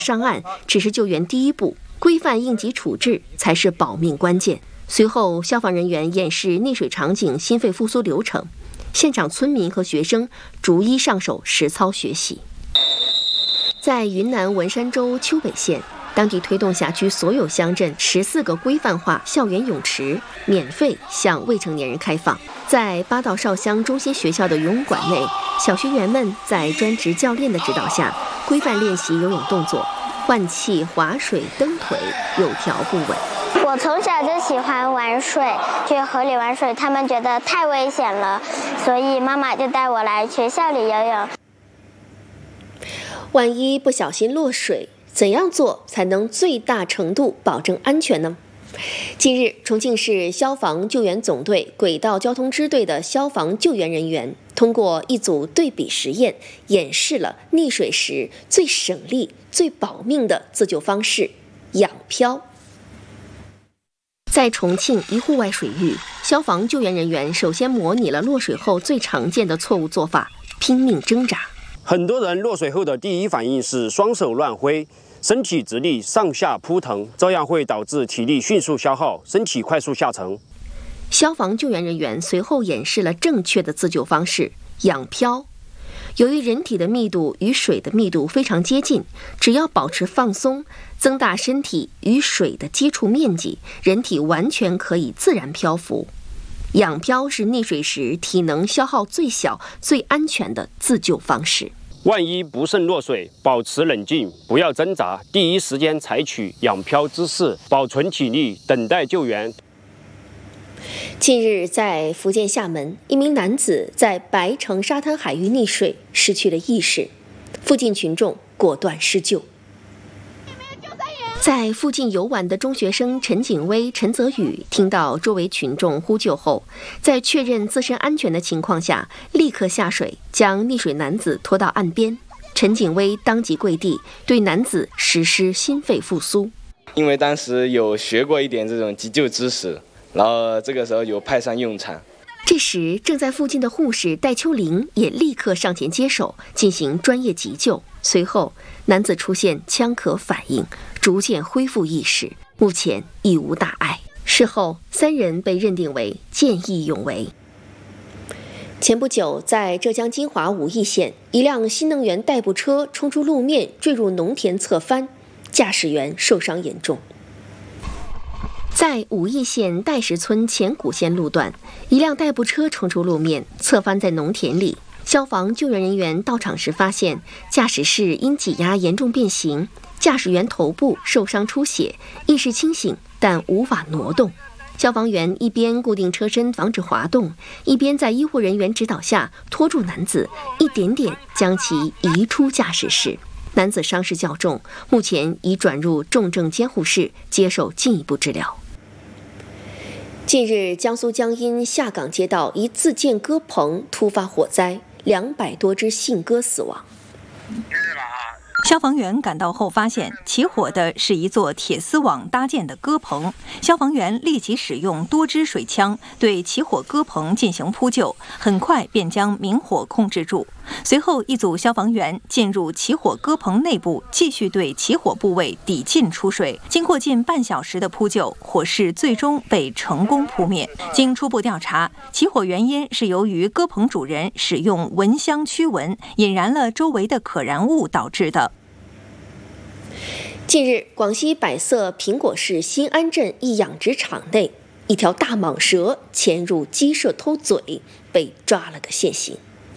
上岸只是救援第一步，规范应急处置才是保命关键。随后，消防人员演示溺水场景心肺复苏流程，现场村民和学生逐一上手实操学习。在云南文山州丘北县，当地推动辖区所有乡镇14个规范化校园泳池免费向未成年人开放。在八道少乡中心学校的游泳馆内，小学员们在专职教练的指导下，规范练习游泳动作，换气、划水、蹬腿，有条不紊。 我从小就喜欢玩水，去河里玩水，他们觉得太危险了，所以妈妈就带我来学校里游泳。 万一不小心落水，怎样做才能最大程度保证安全呢？近日，重庆市消防救援总队轨道交通支队的消防救援人员通过一组对比实验，演示了溺水时最省力、最保命的自救方式——仰漂。在重庆一户外水域，消防救援人员首先模拟了落水后最常见的错误做法——拼命挣扎。 很多人落水后的第一反应是双手乱挥，身体直立上下扑腾，这样会导致体力迅速消耗，身体快速下沉。 消防救援人员随后演示了正确的自救方式——仰漂。由于人体的密度与水的密度非常接近，只要保持放松，增大身体与水的接触面积，人体完全可以自然漂浮。仰漂是溺水时体能消耗最小、最安全的自救方式。 万一不慎落水，保持冷静，不要挣扎，第一时间采取仰漂姿势，保存体力，等待救援。 近日，在福建厦门，一名男子在白城沙滩海域溺水，失去了意识，附近群众果断施救。在附近游玩的中学生陈景威、陈泽宇听到周围群众呼救后，在确认自身安全的情况下，立刻下水将溺水男子拖到岸边。陈景威当即跪地，对男子实施心肺复苏。 因为当时有学过一点这种急救知识，然后这个时候有派上用场。 这时，正在附近的护士戴秋玲也立刻上前接手，进行专业急救。随后，男子出现呛咳反应，逐渐恢复意识，目前已无大碍。事后，3人被认定为见义勇为。前不久，在浙江金华武义县，一辆新能源代步车冲出路面，坠入农田侧翻，驾驶员受伤严重。在武义县岱石村前古线路段，一辆代步车冲出路面，侧翻在农田里。消防救援人员到场时发现，驾驶室因挤压严重变形，驾驶员头部受伤出血，意识清醒但无法挪动。消防员一边固定车身防止滑动，一边在医护人员指导下拖住男子，一点点将其移出驾驶室。男子伤势较重，目前已转入重症监护室接受进一步治疗。近日，江苏江阴下岗街道一自建鸽棚突发火灾，200多只信鸽死亡。 消防员赶到后发现，起火的是一座铁丝网搭建的鸽棚。消防员立即使用多支水枪对起火鸽棚进行扑救，很快便将明火控制住。随后，一组消防员进入起火鸽棚内部，继续对起火部位抵劲出水。经过近半小时的扑救，火势最终被成功扑灭。经初步调查，起火原因是由于鸽棚主人使用蚊香驱蚊，引燃了周围的可燃物导致的。 近日，广西百色苹果市新安镇一养殖场内，一条大蟒蛇潜入鸡舍偷嘴，被抓了个现行。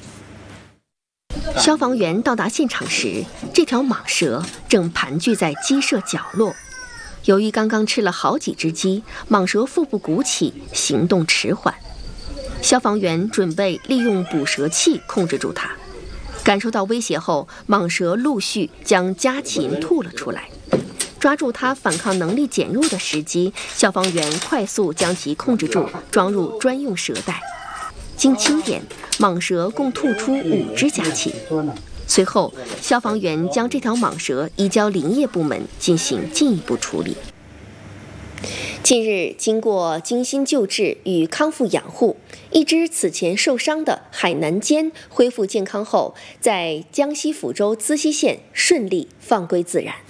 消防员到达现场时，这条蟒蛇正盘踞在鸡舍角落。由于刚刚吃了好几只鸡，蟒蛇腹部鼓起，行动迟缓。消防员准备利用捕蛇器控制住它。感受到威胁后，蟒蛇陆续将家禽吐了出来。抓住它反抗能力减弱的时机，消防员快速将其控制住，装入专用蛇袋。经清点，蟒蛇共吐出5只家禽。随后，消防员将这条蟒蛇移交林业部门进行进一步处理。近日，经过精心救治与康复养护，一只此前受伤的海南尖恢复健康后，在江西抚州资溪县顺利放归自然。